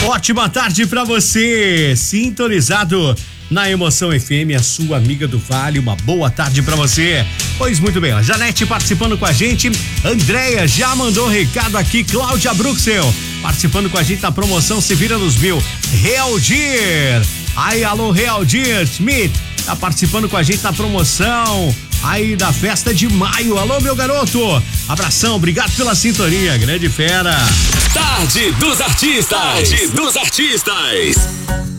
Ótima tarde pra você, sintonizado na Emoção FM, a sua amiga do Vale. Uma boa tarde pra você. Pois muito bem, a Janete participando com a gente, Andréia já mandou recado aqui, Cláudia Bruxel participando com a gente na promoção Se Vira nos Mil, Realdir, aí alô Realdir Schmidt, tá participando com a gente na promoção aí da festa de maio. Alô, meu garoto, abração, obrigado pela sintonia, grande fera. Tarde dos Artistas. Tarde dos Artistas.